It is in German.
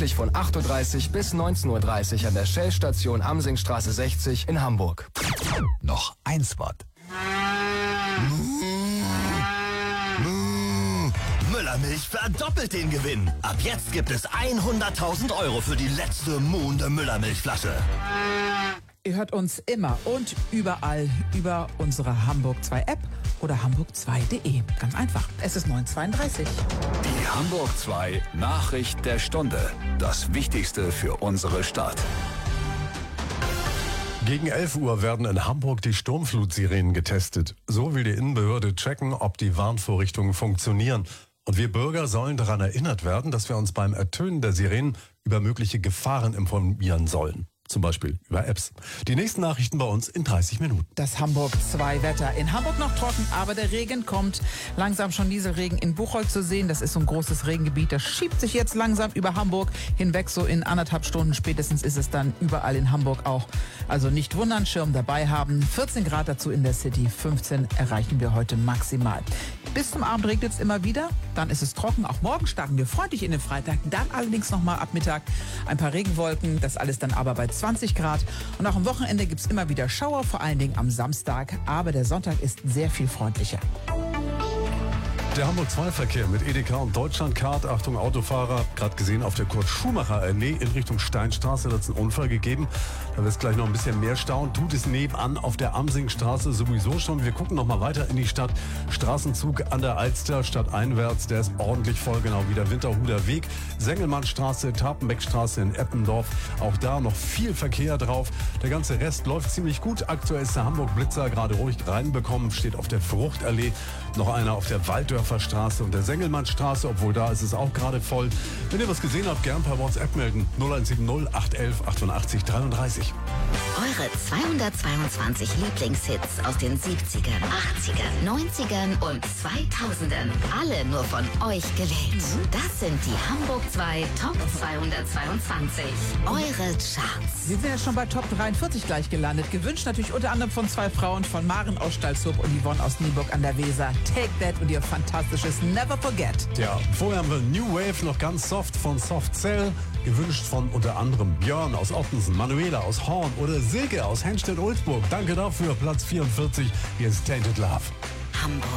täglich von 8.30 Uhr bis 19.30 Uhr an der Shell-Station Amsingstraße 60 in Hamburg. Noch ein Spot. Müllermilch verdoppelt den Gewinn. Ab jetzt gibt es 100.000 € für die letzte muhende Müllermilchflasche. Ihr hört uns immer und überall über unsere Hamburg 2 App oder hamburg2.de. Ganz einfach. Es ist 9:32. Die Hamburg 2 Nachricht der Stunde. Das Wichtigste für unsere Stadt. Gegen 11 Uhr werden in Hamburg die Sturmflutsirenen getestet. So will die Innenbehörde checken, ob die Warnvorrichtungen funktionieren. Und wir Bürger sollen daran erinnert werden, dass wir uns beim Ertönen der Sirenen über mögliche Gefahren informieren sollen. Zum Beispiel über Apps. Die nächsten Nachrichten bei uns in 30 Minuten. Das Hamburg 2 Wetter. In Hamburg noch trocken, aber der Regen kommt. Langsam schon Nieselregen in Buchholz zu sehen. Das ist so ein großes Regengebiet. Das schiebt sich jetzt langsam über Hamburg hinweg. So in 1,5 Stunden spätestens ist es dann überall in Hamburg auch. Also nicht wundern, Schirm dabei haben. 14 Grad dazu in der City. 15 erreichen wir heute maximal. Bis zum Abend regnet es immer wieder. Dann ist es trocken. Auch morgen starten wir freundlich in den Freitag. Dann allerdings nochmal ab Mittag ein paar Regenwolken. Das alles dann aber bei 20 Grad. Und auch am Wochenende gibt es immer wieder Schauer, vor allen Dingen am Samstag. Aber der Sonntag ist sehr viel freundlicher. Der Hamburg-2-Verkehr mit Edeka und Deutschlandcard. Achtung, Autofahrer. Gerade gesehen auf der Kurt-Schumacher-Allee in Richtung Steinstraße hat es einen Unfall gegeben. Da wird es gleich noch ein bisschen mehr staunen. Tut es nebenan auf der Amsingstraße sowieso schon. Wir gucken noch mal weiter in die Stadt. Straßenzug an der Alster stadteinwärts. Der ist ordentlich voll, genau wie der Winterhuder Weg. Sengelmannstraße, Tapenbeckstraße in Eppendorf. Auch da noch viel Verkehr drauf. Der ganze Rest läuft ziemlich gut. Aktuell ist der Hamburg-Blitzer gerade ruhig reinbekommen. Steht auf der Fruchtallee. Noch einer auf der Walddörfer Straße und der Sengelmannstraße, obwohl da ist es auch gerade voll. Wenn ihr was gesehen habt, gern per WhatsApp melden. 0170 811 88 33. Eure 222 Lieblingshits aus den 70ern, 80ern, 90ern und 2000ern. Alle nur von euch gewählt. Das sind die Hamburg 2 Top 222. Eure Charts. Wir sind jetzt schon bei Top 43 gleich gelandet. Gewünscht natürlich unter anderem von 2 Frauen, von Maren aus Stalzhoop und Yvonne aus Nienburg an der Weser. Take That und ihr fantastisches Never Forget. Ja, vorher haben wir New Wave, noch ganz soft von Soft Cell. Gewünscht von unter anderem Björn aus Ottensen, Manuela aus Horn oder Silke aus Henstedt-Ulzburg. Danke dafür, Platz 44. Hier ist Tainted Love. Hamburg.